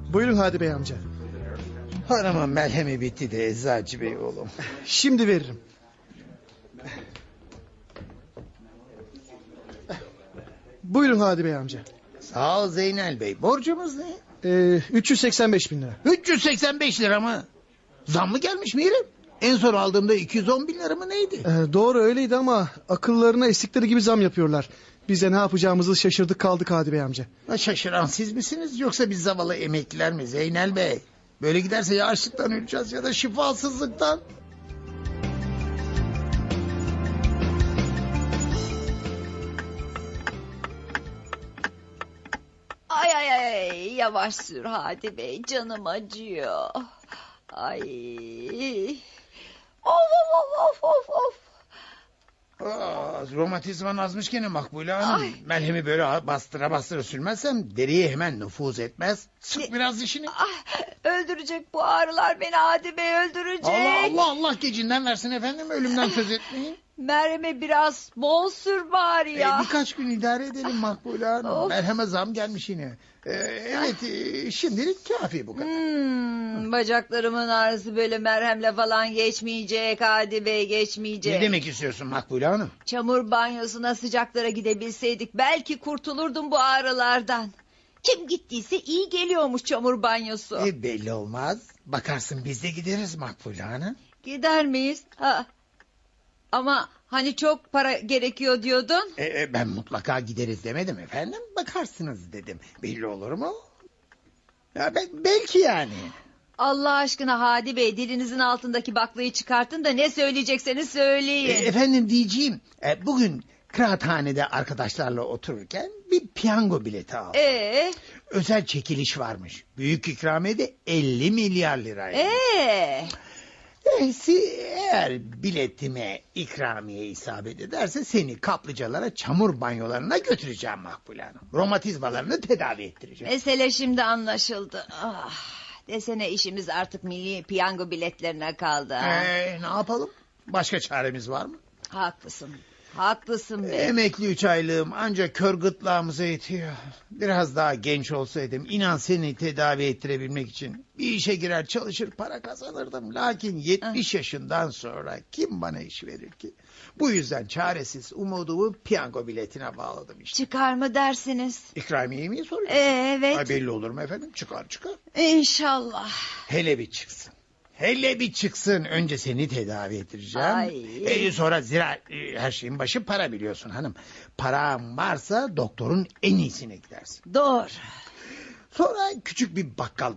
Buyurun Hadi Bey amca. Hanımın melhemi bitti de Eczacı Bey oğlum. Şimdi veririm. Buyurun Hadi Bey amca. Sağ ol Zeynel Bey. Borcumuz ne? 385 bin lira. 385 lira mı? Zam mı gelmiş Mirim? En son aldığımda 210 bin lira mı neydi? Doğru öyleydi ama akıllarına estikleri gibi zam yapıyorlar. Biz de ne yapacağımızı şaşırdık kaldık Hadi Bey amca. Şaşıran siz misiniz yoksa biz zavallı emekliler mi Zeynel Bey? Böyle giderse ya açlıktan öleceğiz ya da şifasızlıktan. Ay ay ay, yavaş sür Hadi Bey, canım acıyor. Ay. Of of of of of. Romatizman azmış gene Makbule Hanım. Melhemi böyle bastıra bastıra sürmezsem deriye hemen nüfuz etmez. Sık biraz dişini. Öldürecek bu ağrılar beni Hadi Bey, öldürecek. Allah gecinden versin efendim, ölümden söz etmeyin. Merheme biraz bol sür bari ya. Birkaç gün idare edelim Makbule Hanım. Of. Merheme zam gelmiş yine. Evet şimdilik kafi bu kadar. Bacaklarımın ağrısı böyle merhemle falan geçmeyecek Hadi Bey, geçmeyecek. Ne demek istiyorsun Makbule Hanım? Çamur banyosuna sıcaklara gidebilseydik belki kurtulurdum bu ağrılardan. Kim gittiyse iyi geliyormuş çamur banyosu. Belli olmaz. Bakarsın biz de gideriz Makbule Hanım. Gider miyiz? Ama hani çok para gerekiyor diyordun. Ben mutlaka gideriz demedim efendim. Bakarsınız dedim. Belli olur mu? Ya belki yani. Allah aşkına Hadi Bey, dilinizin altındaki baklayı çıkartın da ne söyleyecekseniz söyleyin. Efendim diyeceğim. Bugün kıraathanede arkadaşlarla otururken bir piyango bileti aldım. Özel çekiliş varmış. Büyük ikramiye de 50 milyar liraydı. Eğer biletime ikramiye isabet ederse seni kaplıcalara, çamur banyolarına götüreceğim Makbule Hanım. Romatizmalarını tedavi ettireceğim. Mesele şimdi anlaşıldı. Desene işimiz artık milli piyango biletlerine kaldı. Ne yapalım? Başka çaremiz var mı? Haklısın. Haklısın be. Emekli 3 aylığım ancak kör gırtlağımıza yetiyor. Biraz daha genç olsaydım inan seni tedavi ettirebilmek için bir işe girer çalışır para kazanırdım. Lakin 70 yaşından sonra kim bana iş verir ki? Bu yüzden çaresiz umudumu piyango biletine bağladım işte. Çıkar mı dersiniz? İkramiyeyi mi soruyorsun? Evet. Belli olur mu efendim? Çıkar. İnşallah. Hele bir çıksın. Hele bir çıksın. Önce seni tedavi ettireceğim. Sonra zira her şeyin başı para biliyorsun hanım. Paran varsa doktorun en iyisine gidersin. Doğru. Sonra küçük bir bakkal